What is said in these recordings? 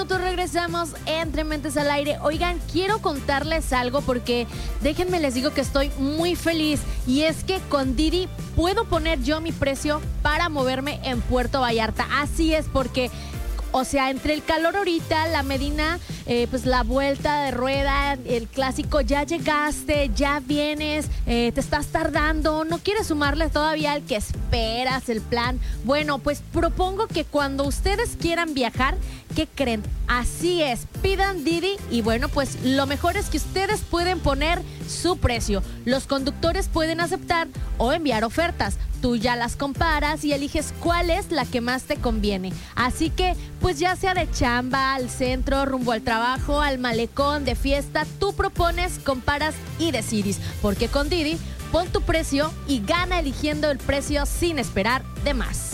minutos regresamos Entre Mentes al Aire. Oigan, quiero contarles algo porque déjenme les digo que estoy muy feliz. Y es que con Didi puedo poner yo mi precio para moverme en Puerto Vallarta. Así es, porque... O sea, entre el calor ahorita, la Medina, pues la vuelta de rueda, el clásico, ya llegaste, ya vienes, te estás tardando, no quieres sumarle todavía al que esperas, el plan. Bueno, pues propongo que cuando ustedes quieran viajar, ¿qué creen? Así es, pidan Didi y bueno, pues lo mejor es que ustedes pueden poner su precio. Los conductores pueden aceptar o enviar ofertas. Tú ya las comparas y eliges cuál es la que más te conviene. Así que, pues ya sea de chamba, al centro, rumbo al trabajo, al malecón, de fiesta, tú propones, comparas y decides. Porque con Didi, pon tu precio y gana eligiendo el precio sin esperar de más.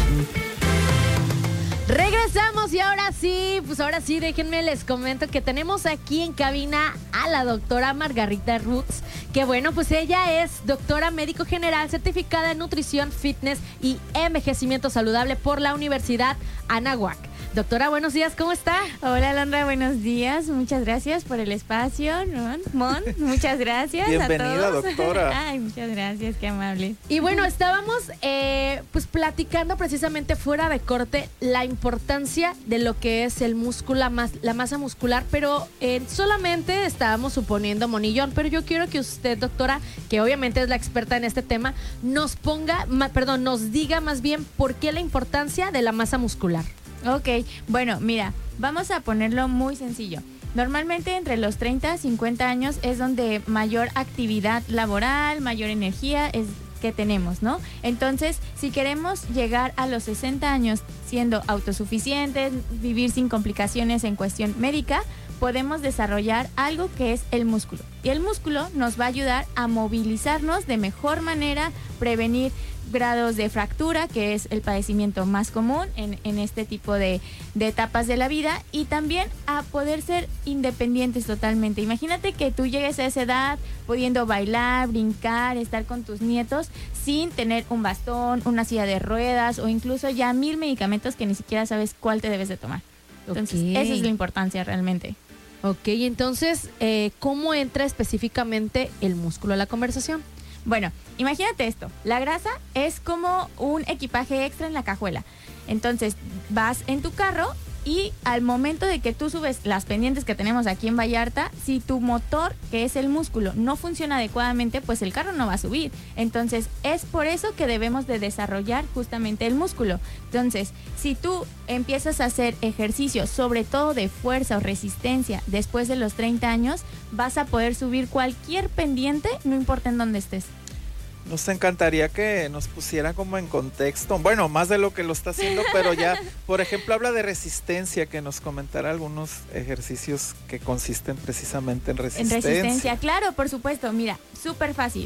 Regresamos y ahora sí, déjenme les comento que tenemos aquí en cabina a la doctora Margarita Roots, que bueno, pues ella es doctora médico general certificada en nutrición, fitness y envejecimiento saludable por la Universidad Anáhuac. Doctora, buenos días, ¿cómo está? Hola, Alondra, buenos días. Muchas gracias por el espacio, Mon. Muchas gracias Bienvenida, a todos. doctora. Ay, muchas gracias, qué amable. Y bueno, estábamos pues platicando precisamente fuera de corte la importancia de lo que es el músculo, la masa muscular, pero solamente estábamos suponiendo monillón, pero yo quiero que usted, doctora, que obviamente es la experta en este tema, nos diga más bien por qué la importancia de la masa muscular. Ok, bueno, mira, vamos a ponerlo muy sencillo. Normalmente entre los 30 a 50 años es donde mayor actividad laboral, mayor energía es que tenemos, ¿no? Entonces, si queremos llegar a los 60 años siendo autosuficientes, vivir sin complicaciones en cuestión médica, podemos desarrollar algo que es el músculo. Y el músculo nos va a ayudar a movilizarnos de mejor manera, prevenir grados de fractura, que es el padecimiento más común en este tipo de etapas de la vida, y también a poder ser independientes totalmente. Imagínate que tú llegues a esa edad pudiendo bailar, brincar, estar con tus nietos sin tener un bastón, una silla de ruedas o incluso ya 1000 medicamentos que ni siquiera sabes cuál te debes de tomar. Entonces, esa es la importancia realmente. Ok, entonces, ¿cómo entra específicamente el músculo a la conversación? Bueno, imagínate esto, la grasa es como un equipaje extra en la cajuela. Entonces vas en tu carro y al momento de que tú subes las pendientes que tenemos aquí en Vallarta, si tu motor, que es el músculo, no funciona adecuadamente, pues el carro no va a subir. Entonces es por eso que debemos de desarrollar justamente el músculo. Entonces, si tú empiezas a hacer ejercicio, sobre todo de fuerza o resistencia, después de los 30 años, vas a poder subir cualquier pendiente, no importa en dónde estés. Nos encantaría que nos pusieran como en contexto, bueno, más de lo que lo está haciendo, pero ya, por ejemplo, habla de resistencia, que nos comentara algunos ejercicios que consisten precisamente en resistencia. En resistencia, claro, por supuesto, mira, súper fácil.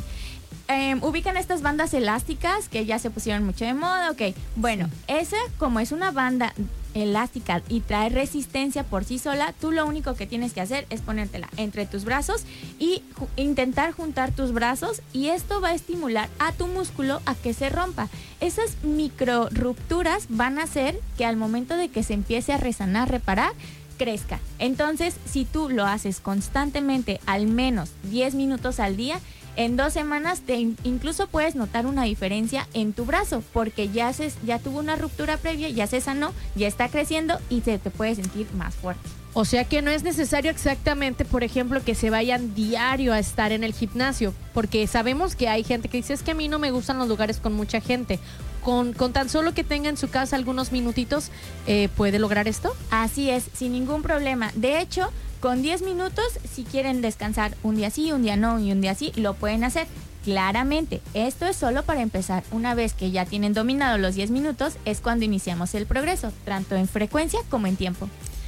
Ubican estas bandas elásticas que ya se pusieron mucho de moda, ok. Bueno, esa como es una banda elástica y trae resistencia por sí sola, tú lo único que tienes que hacer es ponértela entre tus brazos y intentar juntar tus brazos, y esto va a estimular a tu músculo a que se rompa. Esas micro rupturas van a hacer que al momento de que se empiece a resanar, reparar, crezca. Entonces, si tú lo haces constantemente, al menos 10 minutos al día, en 2 semanas incluso puedes notar una diferencia en tu brazo, porque ya tuvo una ruptura previa, ya se sanó, ya está creciendo y se te puede sentir más fuerte. O sea que no es necesario exactamente, por ejemplo, que se vayan diario a estar en el gimnasio, porque sabemos que hay gente que dice, es que a mí no me gustan los lugares con mucha gente. Con tan solo que tenga en su casa algunos minutitos, ¿puede lograr esto? Así es, sin ningún problema. De hecho, con 10 minutos, si quieren descansar un día sí, un día no y un día sí, lo pueden hacer. Claramente, esto es solo para empezar. Una vez que ya tienen dominado los 10 minutos, es cuando iniciamos el progreso, tanto en frecuencia como en tiempo.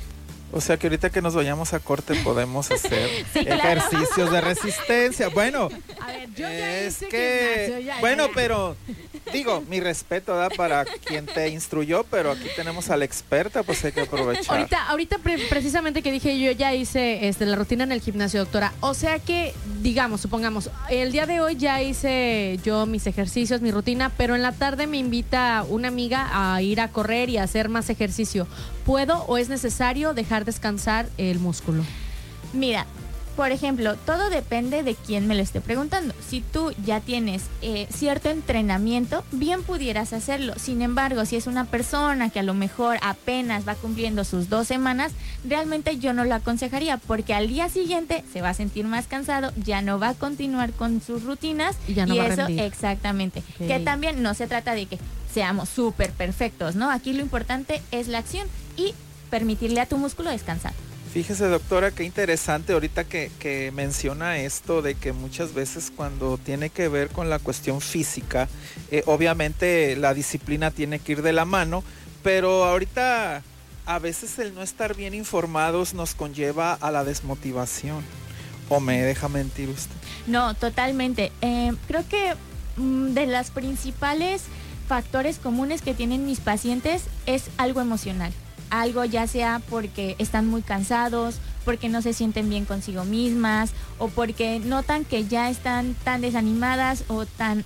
O sea que ahorita que nos vayamos a corte podemos hacer ejercicios de resistencia. Bueno, a ver, yo ya es hice que gimnasio, bueno, pero digo, mi respeto da para quien te instruyó, pero aquí tenemos a la experta, pues hay que aprovechar. Ahorita precisamente que dije yo ya hice la rutina en el gimnasio, doctora. O sea que, digamos, supongamos, el día de hoy ya hice yo mis ejercicios, mi rutina, pero en la tarde me invita una amiga a ir a correr y a hacer más ejercicio. ¿puedo o es necesario dejar descansar el músculo? Mira, por ejemplo, todo depende de quién me lo esté preguntando. Si tú ya tienes cierto entrenamiento, bien pudieras hacerlo. Sin embargo, si es una persona que a lo mejor apenas va cumpliendo sus 2 semanas, realmente yo no lo aconsejaría, porque al día siguiente se va a sentir más cansado, ya no va a continuar con sus rutinas y ya no va a rendir. Exactamente. Okay. Que también no se trata de que seamos súper perfectos, ¿no? Aquí lo importante es la acción y permitirle a tu músculo descansar. Fíjese, doctora, qué interesante ahorita que menciona esto de que muchas veces cuando tiene que ver con la cuestión física, obviamente la disciplina tiene que ir de la mano, pero ahorita a veces el no estar bien informados nos conlleva a la desmotivación. ¿O me deja mentir usted? No, totalmente. Creo que de las principales factores comunes que tienen mis pacientes es algo emocional. Algo ya sea porque están muy cansados, porque no se sienten bien consigo mismas o porque notan que ya están tan desanimadas o tan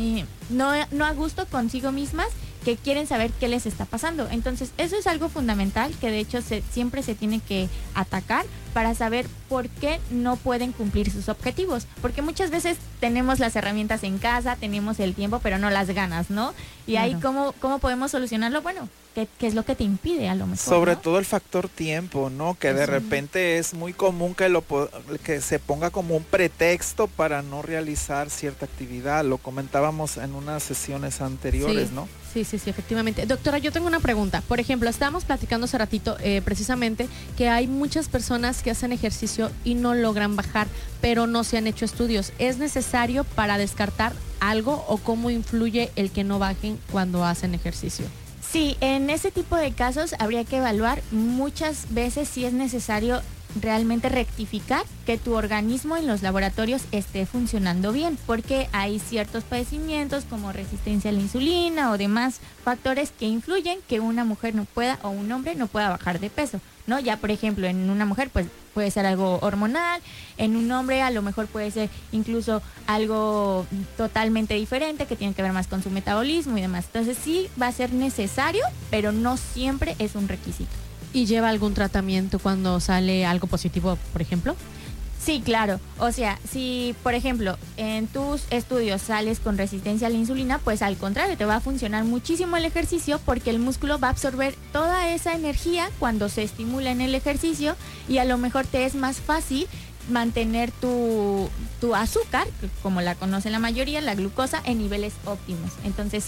no a gusto consigo mismas, que quieren saber qué les está pasando. Entonces eso es algo fundamental que de hecho siempre se tiene que atacar para saber por qué no pueden cumplir sus objetivos, porque muchas veces tenemos las herramientas en casa, tenemos el tiempo, pero no las ganas, ¿no? Y ahí ¿cómo podemos solucionarlo? Bueno, ¿qué es lo que te impide a lo mejor? Sobre ¿no? todo el factor tiempo, ¿no? Que de repente es muy común que se ponga como un pretexto para no realizar cierta actividad. Lo comentábamos en unas sesiones anteriores, ¿no? Sí, efectivamente. Doctora, yo tengo una pregunta. Por ejemplo, estábamos platicando hace ratito precisamente que hay muchas personas que hacen ejercicio y no logran bajar, pero no se han hecho estudios. ¿Es necesario para descartar algo o cómo influye el que no bajen cuando hacen ejercicio? Sí, en ese tipo de casos habría que evaluar muchas veces si es necesario realmente rectificar que tu organismo en los laboratorios esté funcionando bien, porque hay ciertos padecimientos como resistencia a la insulina o demás factores que influyen que una mujer no pueda o un hombre no pueda bajar de peso, ¿no? Ya por ejemplo en una mujer pues puede ser algo hormonal, en un hombre a lo mejor puede ser incluso algo totalmente diferente que tiene que ver más con su metabolismo y demás. Entonces sí va a ser necesario, pero no siempre es un requisito. ¿Y lleva algún tratamiento cuando sale algo positivo, por ejemplo? Sí, claro. O sea, si, por ejemplo, en tus estudios sales con resistencia a la insulina, pues al contrario, te va a funcionar muchísimo el ejercicio porque el músculo va a absorber toda esa energía cuando se estimula en el ejercicio y a lo mejor te es más fácil mantener tu azúcar, como la conoce la mayoría, la glucosa, en niveles óptimos. Entonces,